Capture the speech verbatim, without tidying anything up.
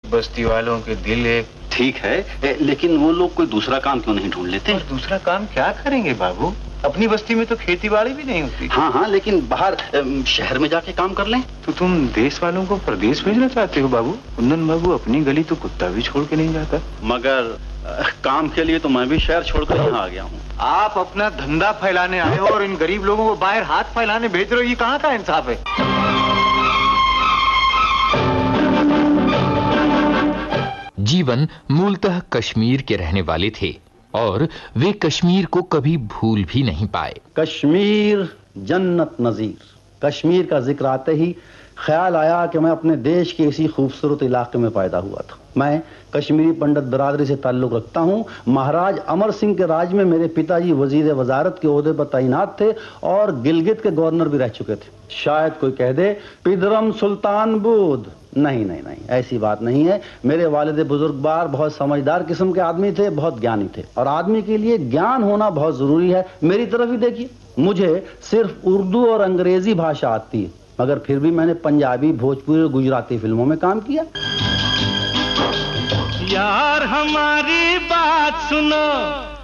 बस्ती वालों के दिल एक। ठीक है, लेकिन वो लोग कोई दूसरा काम क्यों नहीं ढूंढ लेते? और दूसरा काम क्या करेंगे बाबू? अपनी बस्ती में तो खेती बाड़ी भी नहीं होती। हाँ हाँ, लेकिन बाहर शहर में जाके काम कर लें। तो तुम देश वालों को प्रदेश भेजना चाहते हो बाबू? कुंदन बाबू, अपनी गली तो कुत्ता भी छोड़ के नहीं जाता। मगर काम के लिए तो मैं भी शहर छोड़कर यहाँ आ गया हूँ। आप अपना धंधा फैलाने आए हो और इन गरीब लोगों को बाहर हाथ फैलाने भेज रहे हो, ये कहाँ का इंसाफ है? जीवन मूलतः कश्मीर के रहने वाले थे और वे कश्मीर को कभी भूल भी नहीं पाए। कश्मीर जन्नत नजीर। कश्मीर का जिक्र आते ही ख्याल आया कि मैं अपने देश के इसी खूबसूरत इलाके में पैदा हुआ था। मैं कश्मीरी पंडित बिरादरी से ताल्लुक रखता हूँ। महाराज अमर सिंह के राज में मेरे पिताजी वजीर वजारत के ओहदे पर तैनात थे और गिलगित के गवर्नर भी रह चुके थे। शायद कोई कह दे पिदरम सुल्तान बुद्ध। नहीं नहीं नहीं, ऐसी बात नहीं है। मेरे वालिद बुजुर्गवार बहुत समझदार किस्म के आदमी थे, बहुत ज्ञानी थे, और आदमी के लिए ज्ञान होना बहुत जरूरी है। मेरी तरफ ही देखिए, मुझे सिर्फ उर्दू और अंग्रेजी भाषा आती है, मगर फिर भी मैंने पंजाबी, भोजपुरी और गुजराती फिल्मों में काम किया। यार हमारी बात सुनो,